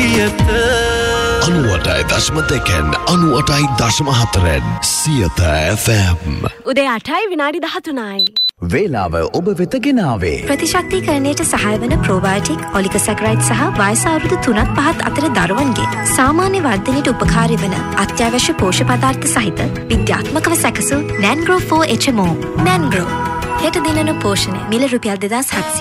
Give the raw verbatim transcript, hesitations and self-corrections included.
සියත අනුවටයි දශම දෙකෙන් අනුවටයි දශම හතරෙන් සියත එෆ් එම්. උදේ අටයි විනාඩි දහතුනයි. වේලාව ඔබ වෙත ගෙනාවේ ප්‍රතිශක්තිකරණයට සහාය වන ප්‍රෝබයෝටික් ඔලිගොසැකරයිඩ් සහ වයස අවුරුදු තුනත් පහත් අතර දරුවන්ගේ සාමාන්‍ය වර්ධනයට උපකාරී වන අත්‍යවශ්‍ය පෝෂ්‍ය පදාර්ථ සහිත විද්‍යාත්මකව සැකසූ නැන්ග්‍රෝ ෆෝර් එච් එම් ඕ. නැන්ග්‍රෝ හෙට දිනන පෝෂණය මිල රුපියල් දෙදාස් හත්සිය.